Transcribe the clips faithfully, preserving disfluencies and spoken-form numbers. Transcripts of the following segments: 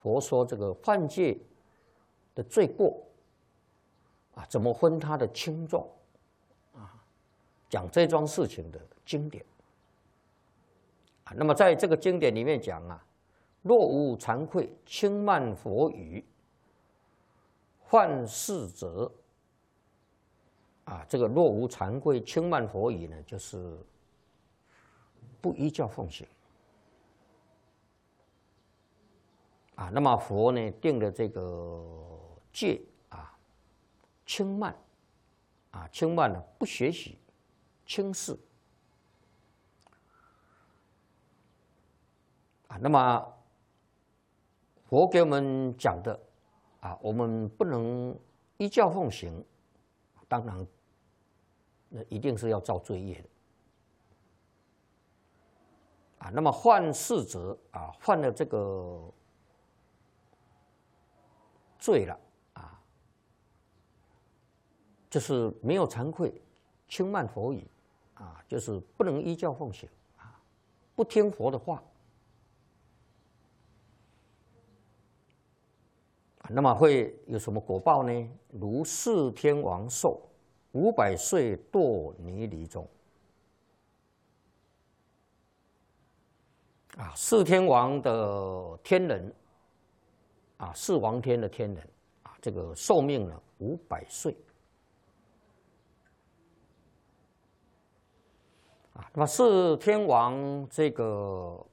佛说这个犯戒的罪过啊，怎么分它的轻重啊？讲这桩事情的经典啊。那么在这个经典里面讲啊，若无惭愧，轻慢佛语，犯事者啊，这个若无惭愧，轻慢佛语呢，就是不依教奉行。啊，那么佛呢定的这个戒啊，轻慢啊，轻慢呢不学习，轻视啊。那么佛给我们讲的啊，我们不能依教奉行，当然那一定是要造罪业的啊。那么犯事者啊，犯了这个罪了啊，就是没有惭愧，轻慢佛语啊，就是不能依教奉行啊，不听佛的话。那么会有什么果报呢？如四天王寿五百岁堕泥犁中啊，四天王的天人。啊，四王天的天人啊，这个寿命呢五百岁啊。那么四天王这个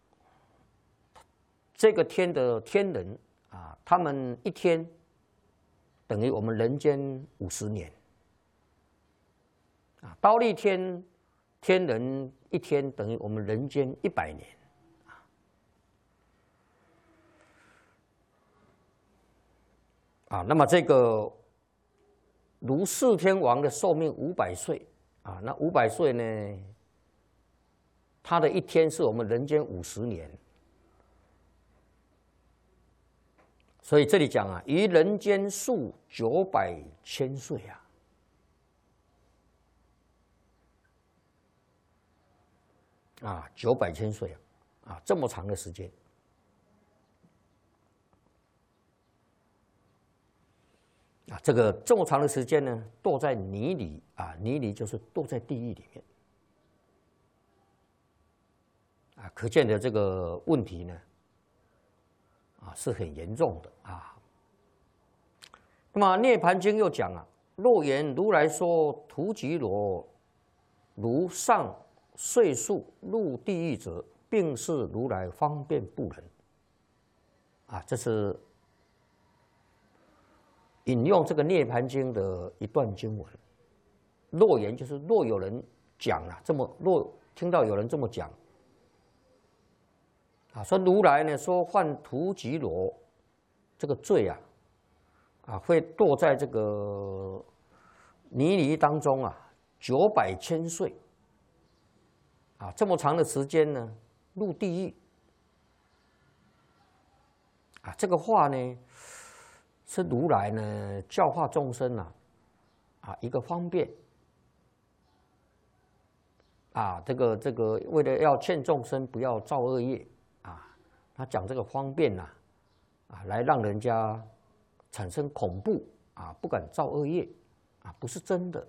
这个天的天人啊，他们一天等于我们人间五十年啊。忉利天天人一天等于我们人间一百年。啊，那么这个如四天王的寿命五百岁啊，那五百岁呢，他的一天是我们人间五十年，所以这里讲啊，于人间数九百千岁啊，啊，九百千岁啊，啊，这么长的时间。啊，这个这么长的时间呢，堕在泥里啊，泥里就是堕在地狱里面，啊，可见的这个问题呢，啊，是很严重的啊。那么《涅盘经》又讲啊，若言如来说荼吉罗如上岁数入地狱者，并是如来方便不能。啊，这是引用这个《涅盘经》的一段经文。若言就是若有人讲啊，这么若听到有人这么讲，啊，说如来呢说犯荼吉罗这个罪啊，啊会堕在这个泥犁当中啊，九百千岁，啊这么长的时间呢，入地狱，啊这个话呢。是如来呢教化众生啊，啊一个方便啊，这个这个为了要劝众生不要造恶业啊，他讲这个方便呐，啊来让人家产生恐怖啊，不敢造恶业啊，不是真的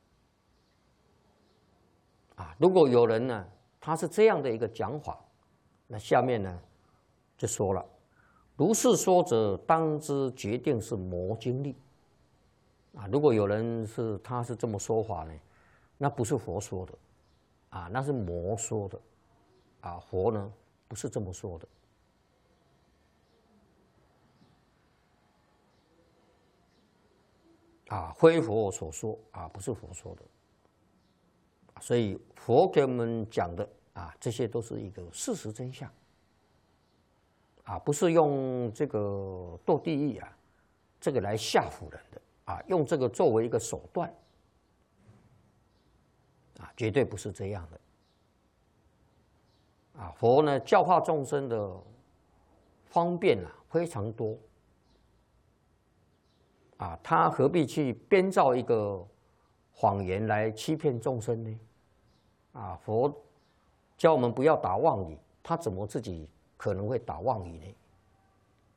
啊。如果有人呢，他是这样的一个讲法，那下面呢就说了。如是说者，当知决定是魔经力啊！如果有人是他是这么说法呢，那不是佛说的啊，那是魔说的啊。佛呢不是这么说的啊，非佛所说啊，不是佛说的。所以佛给我们讲的啊，这些都是一个事实真相。啊，不是用这个堕地狱啊，这个来吓唬人的啊，用这个作为一个手段啊，绝对不是这样的啊。佛呢教化众生的方便啊非常多啊，他何必去编造一个谎言来欺骗众生呢？啊，佛教我们不要打妄语，他怎么自己可能会打妄语呢？